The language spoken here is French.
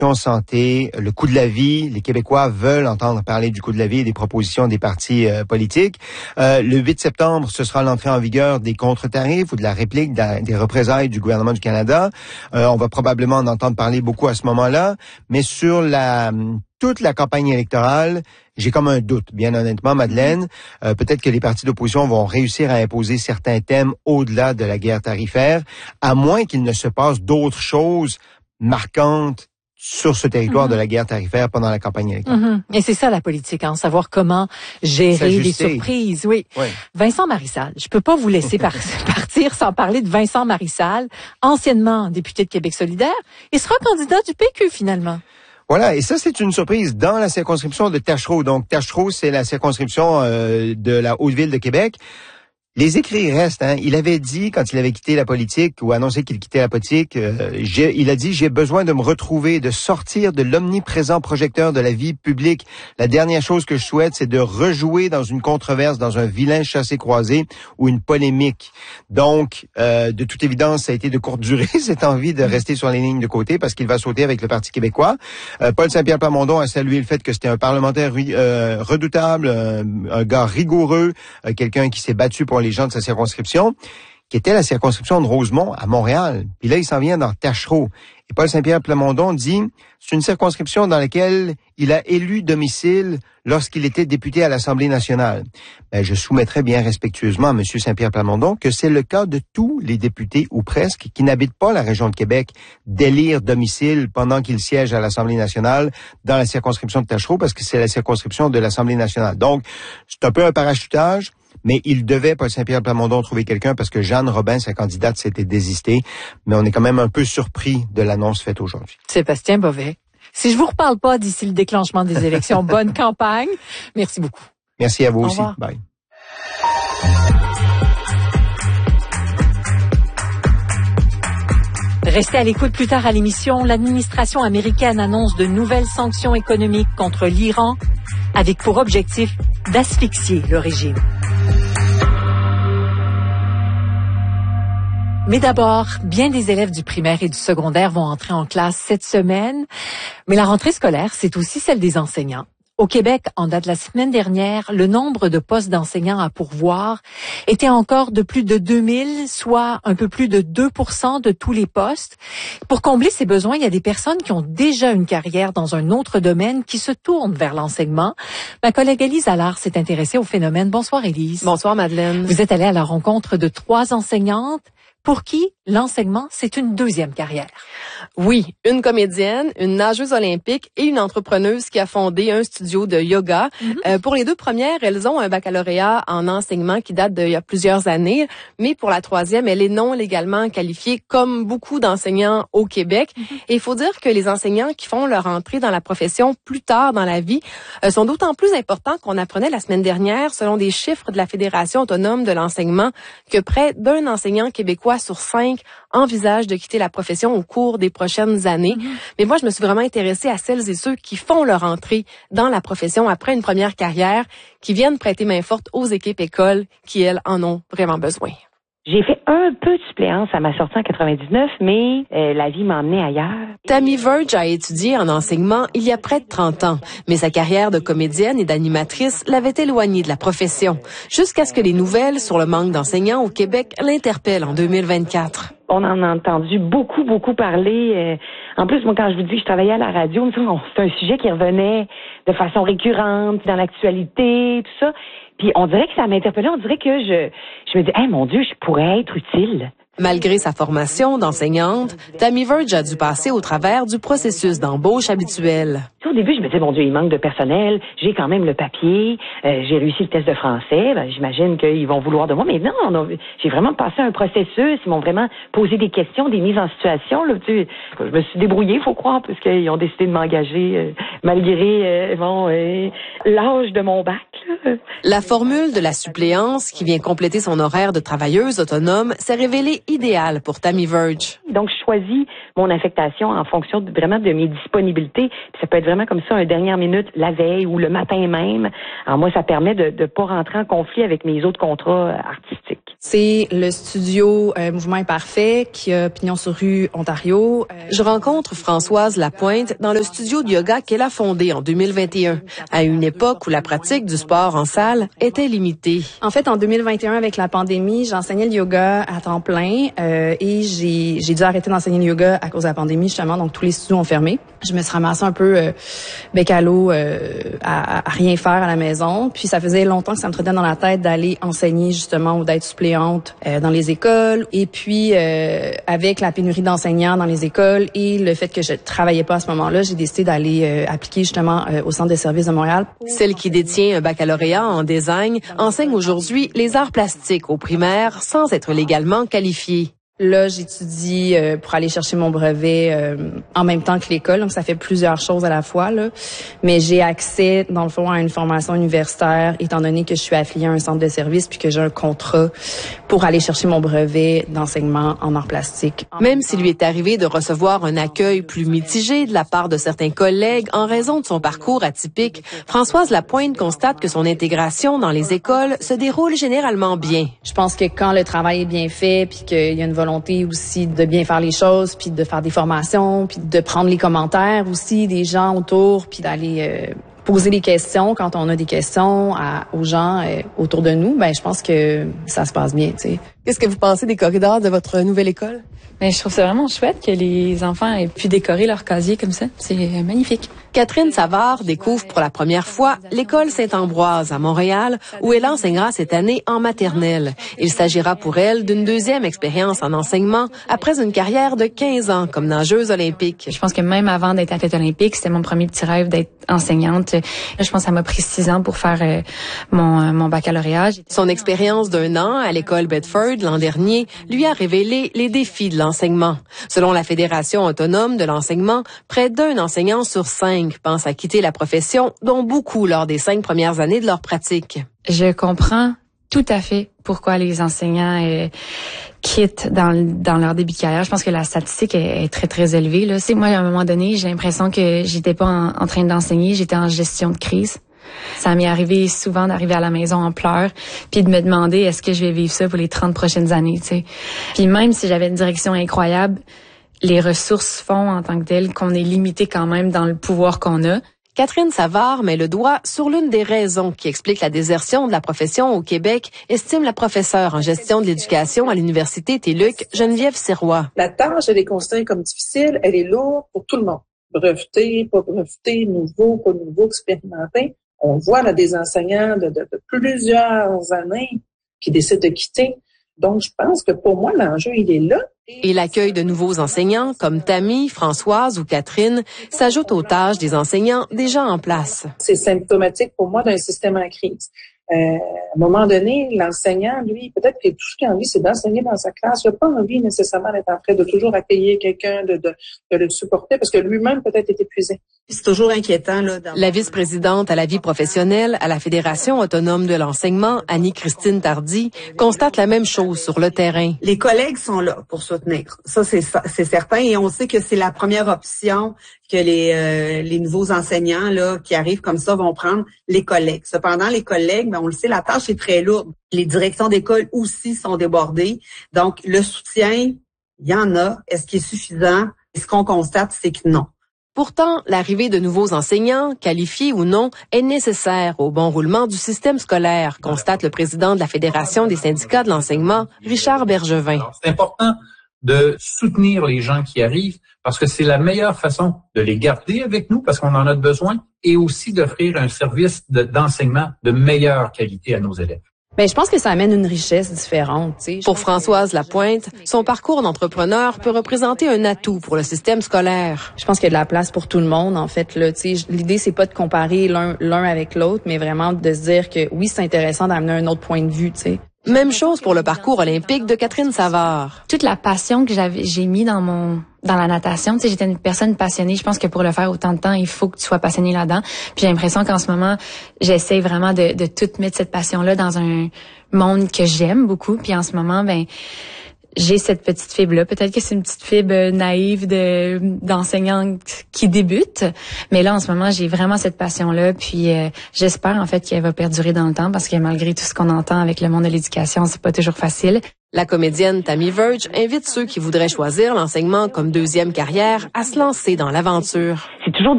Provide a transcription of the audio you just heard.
santé, le coût de la vie. Les Québécois veulent entendre parler du coût de la vie et des propositions des partis politiques. Le 8 septembre, ce sera l'entrée en vigueur des contre-tarifs ou de la réplique des représailles du gouvernement du Canada. On va probablement en entendre parler beaucoup à ce moment-là, mais sur toute la campagne électorale, j'ai comme un doute, bien honnêtement, Madeleine. Peut-être que les partis d'opposition vont réussir à imposer certains thèmes au-delà de la guerre tarifaire, à moins qu'il ne se passe d'autres choses marquantes sur ce territoire de la guerre tarifaire pendant la campagne électorale. Et c'est ça la politique, savoir comment gérer les surprises. Oui. Vincent Marissal, je peux pas vous laisser partir sans parler de Vincent Marissal, anciennement député de Québec solidaire. Il sera candidat du PQ finalement. Voilà, et ça, c'est une surprise dans la circonscription de Taschereau. Donc, Taschereau, c'est la circonscription de la Haute-Ville de Québec. Les écrits restent. Il avait dit, quand il avait quitté la politique, ou annoncé qu'il quittait la politique, il a dit « J'ai besoin de me retrouver, de sortir de l'omniprésent projecteur de la vie publique. La dernière chose que je souhaite, c'est de rejouer dans une controverse, dans un vilain chassé-croisé ou une polémique. » Donc, de toute évidence, ça a été de courte durée, cette envie de rester sur les lignes de côté, parce qu'il va sauter avec le Parti québécois. Paul Saint-Pierre Plamondon a salué le fait que c'était un parlementaire redoutable, un gars rigoureux, quelqu'un qui s'est battu pour les gens de sa circonscription, qui était la circonscription de Rosemont à Montréal. Puis là, il s'en vient dans Taschereau. Et Paul Saint-Pierre Plamondon dit, c'est une circonscription dans laquelle il a élu domicile lorsqu'il était député à l'Assemblée nationale. Ben, je soumettrai bien respectueusement à M. Saint-Pierre Plamondon que c'est le cas de tous les députés, ou presque, qui n'habitent pas la région de Québec, d'élire domicile pendant qu'ils siègent à l'Assemblée nationale dans la circonscription de Taschereau, parce que c'est la circonscription de l'Assemblée nationale. Donc, c'est un peu un parachutage. Mais il devait, Paul Saint-Pierre Plamondon, trouver quelqu'un parce que Jeanne Robin, sa candidate, s'était désistée. Mais on est quand même un peu surpris de l'annonce faite aujourd'hui. Sébastien Bovet. Si je vous reparle pas d'ici le déclenchement des élections, bonne campagne. Merci beaucoup. Merci à vous aussi. Revoir. Bye. Restez à l'écoute plus tard à l'émission. L'administration américaine annonce de nouvelles sanctions économiques contre l'Iran avec pour objectif d'asphyxier le régime. Mais d'abord, bien des élèves du primaire et du secondaire vont entrer en classe cette semaine. Mais la rentrée scolaire, c'est aussi celle des enseignants. Au Québec, en date de la semaine dernière, le nombre de postes d'enseignants à pourvoir était encore de plus de 2000, soit un peu plus de 2% de tous les postes. Pour combler ces besoins, il y a des personnes qui ont déjà une carrière dans un autre domaine qui se tournent vers l'enseignement. Ma collègue Élise Allard s'est intéressée au phénomène. Bonsoir Élise. Bonsoir Madeleine. Vous êtes allée à la rencontre de 3 enseignantes pour qui l'enseignement, c'est une deuxième carrière. Oui, une comédienne, une nageuse olympique et une entrepreneuse qui a fondé un studio de yoga. Pour les 2 premières, elles ont un baccalauréat en enseignement qui date d'il y a plusieurs années, mais pour la 3e, elle est non légalement qualifiée comme beaucoup d'enseignants au Québec. Et il faut dire que les enseignants qui font leur entrée dans la profession plus tard dans la vie sont d'autant plus importants qu'on apprenait la semaine dernière, selon des chiffres de la Fédération autonome de l'enseignement, que près d'un enseignant québécois sur 5 envisage de quitter la profession au cours des prochaines années. Mais moi, je me suis vraiment intéressée à celles et ceux qui font leur entrée dans la profession après une première carrière, qui viennent prêter main forte aux équipes écoles qui, elles, en ont vraiment besoin. J'ai fait un peu de suppléance à ma sortie en 99, mais la vie m'a emmenée ailleurs. Tammy Verge a étudié en enseignement il y a près de 30 ans, mais sa carrière de comédienne et d'animatrice l'avait éloignée de la profession, jusqu'à ce que les nouvelles sur le manque d'enseignants au Québec l'interpellent en 2024. On en a entendu beaucoup parler. En plus, moi, quand je vous dis que je travaillais à la radio, c'est un sujet qui revenait de façon récurrente dans l'actualité, tout ça. Puis on dirait que ça m'interpellait, on dirait que je me dis, hey, mon Dieu, je pourrais être utile. Malgré sa formation d'enseignante, Tammy Verge a dû passer au travers du processus d'embauche habituel. Au début, je me disais, mon Dieu, il manque de personnel, j'ai quand même le papier, j'ai réussi le test de français, j'imagine qu'ils vont vouloir de moi, mais non, j'ai vraiment passé un processus, ils m'ont vraiment posé des questions, des mises en situation. Là, je me suis débrouillée, faut croire, parce qu'ils ont décidé de m'engager malgré l'âge de mon bac. Là. La formule de la suppléance qui vient compléter son horaire de travailleuse autonome s'est révélée idéale pour Tammy Verge. Donc, je choisis mon affectation en fonction vraiment de mes disponibilités. Puis ça peut être vraiment comme ça, une dernière minute, la veille ou le matin même. Alors moi, ça permet de ne pas rentrer en conflit avec mes autres contrats artistiques. C'est le studio Mouvement Imparfait qui a pignon sur rue Ontario. Je rencontre Françoise Lapointe dans le studio de yoga qu'elle a fondé en 2021, à une époque où la pratique du sport en salle était limitée. En fait, en 2021, avec la pandémie, j'enseignais le yoga à temps plein et j'ai dû arrêter d'enseigner le yoga à cause de la pandémie, justement, donc tous les studios ont fermé. Je me suis ramassée un peu bec à l'eau à rien faire à la maison. Puis ça faisait longtemps que ça me trottait dans la tête d'aller enseigner, justement, ou d'être suppléante dans les écoles. Et puis, avec la pénurie d'enseignants dans les écoles et le fait que je travaillais pas à ce moment-là, j'ai décidé d'aller appliquer, justement, au Centre de services de Montréal. Celle qui détient un baccalauréat en design enseigne aujourd'hui les arts plastiques au primaire sans être légalement qualifiée. Là, j'étudie pour aller chercher mon brevet en même temps que l'école, donc ça fait plusieurs choses à la fois là. Mais j'ai accès dans le fond à une formation universitaire étant donné que je suis affiliée à un centre de service puis que j'ai un contrat pour aller chercher mon brevet d'enseignement en arts plastiques. Même s'il lui est arrivé de recevoir un accueil plus mitigé de la part de certains collègues en raison de son parcours atypique, Françoise Lapointe constate que son intégration dans les écoles se déroule généralement bien. Je pense que quand le travail est bien fait puis qu'il y a une volonté aussi de bien faire les choses, puis de faire des formations, puis de prendre les commentaires aussi des gens autour, puis d'aller poser des questions quand on a des questions aux gens autour de nous. Ben je pense que ça se passe bien, tu sais. Qu'est-ce que vous pensez des corridors de votre nouvelle école? Ben, je trouve ça vraiment chouette que les enfants aient pu décorer leur casier comme ça. C'est magnifique. Catherine Savard découvre pour la première fois l'école Saint-Ambroise à Montréal où elle enseignera cette année en maternelle. Il s'agira pour elle d'une deuxième expérience en enseignement après une carrière de 15 ans comme nageuse olympique. Je pense que même avant d'être athlète olympique, c'était mon premier petit rêve d'être enseignante. Là, je pense que ça m'a pris 6 ans pour faire mon baccalauréat. Son expérience d'1 an à l'école Bedford l'an dernier lui a révélé les défis de l'enseignement. Selon la Fédération autonome de l'enseignement, près d'1 enseignant sur 5 pensent à quitter la profession, dont beaucoup lors des 5 premières années de leur pratique. Je comprends tout à fait pourquoi les enseignants quittent dans leur début de carrière. Je pense que la statistique est très, très élevée. Là. Moi, à un moment donné, j'ai l'impression que j'étais pas en train d'enseigner, j'étais en gestion de crise. Ça m'est arrivé souvent d'arriver à la maison en pleurs, puis de me demander est-ce que je vais vivre ça pour les 30 prochaines années, tu sais. Puis même si j'avais une direction incroyable, les ressources font en tant que telles qu'on est limité quand même dans le pouvoir qu'on a. Catherine Savard met le doigt sur l'une des raisons qui explique la désertion de la profession au Québec, estime la professeure en gestion de l'éducation à l'Université TÉLUQ, Geneviève Sirois. La tâche, elle est considérée comme difficile, elle est lourde pour tout le monde. Breveté, pas breveté, nouveau, pas nouveau, expérimenté. On voit là, des enseignants de plusieurs années qui décident de quitter. Donc, je pense que pour moi, l'enjeu, il est là. Et l'accueil de nouveaux enseignants, comme Tammy, Françoise ou Catherine, s'ajoute aux tâches des enseignants déjà en place. C'est symptomatique pour moi d'un système en crise. À un moment donné, l'enseignant, lui, peut-être que tout ce qu'il a envie, c'est d'enseigner dans sa classe. Il n'a pas envie nécessairement d'être en train de toujours accueillir quelqu'un, de le supporter, parce que lui-même peut-être est épuisé. C'est toujours inquiétant. Là, la vice-présidente à la vie professionnelle à la Fédération autonome de l'enseignement, Annie-Christine Tardy, constate la même chose sur le terrain. Les collègues sont là pour soutenir. Ça, c'est certain. Et on sait que c'est la première option que les nouveaux enseignants là qui arrivent comme ça vont prendre, les collègues. Cependant, les collègues, on le sait, la tâche est très lourde. Les directions d'école aussi sont débordées. Donc, le soutien, il y en a. Est-ce qu'il est suffisant? Et ce qu'on constate, c'est que non. Pourtant, l'arrivée de nouveaux enseignants, qualifiés ou non, est nécessaire au bon roulement du système scolaire, constate le président de la Fédération des syndicats de l'enseignement, Richard Bergevin. Alors, c'est important de soutenir les gens qui arrivent parce que c'est la meilleure façon de les garder avec nous parce qu'on en a besoin et aussi d'offrir un service d'enseignement de meilleure qualité à nos élèves. Ben, je pense que ça amène une richesse différente. Tu sais. Pour Françoise Lapointe, son parcours d'entrepreneur peut représenter un atout pour le système scolaire. Je pense qu'il y a de la place pour tout le monde, en fait. Là, tu sais, l'idée, c'est pas de comparer l'un avec l'autre, mais vraiment de se dire que oui, c'est intéressant d'amener un autre point de vue. Tu sais. Même chose pour le parcours olympique de Catherine Savard. Toute la passion que j'ai mis dans la natation, tu sais, j'étais une personne passionnée. Je pense que pour le faire autant de temps, il faut que tu sois passionné là-dedans. Puis j'ai l'impression qu'en ce moment, j'essaie vraiment de tout mettre cette passion-là dans un monde que j'aime beaucoup. Puis en ce moment, j'ai cette petite fibre-là. Peut-être que c'est une petite fibre naïve d'enseignante qui débute. Mais là, en ce moment, j'ai vraiment cette passion-là. Puis j'espère, en fait, qu'elle va perdurer dans le temps parce que malgré tout ce qu'on entend avec le monde de l'éducation, c'est pas toujours facile. La comédienne Tammy Verge invite ceux qui voudraient choisir l'enseignement comme deuxième carrière à se lancer dans l'aventure. C'est toujours